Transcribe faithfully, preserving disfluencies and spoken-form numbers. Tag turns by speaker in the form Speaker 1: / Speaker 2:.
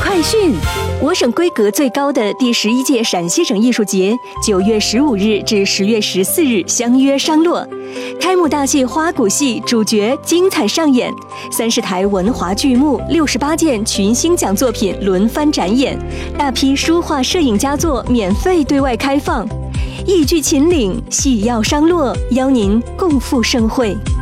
Speaker 1: 快讯！我省规格最高的第十一届陕西省艺术节，九月十五日至十月十四日相约商洛。开幕大戏花鼓戏主角精彩上演，三十台文华剧目，六十八件群星奖作品轮番展演，大批书画摄影佳作免费对外开放。艺剧秦岭，戏要商洛，邀您共赴盛会。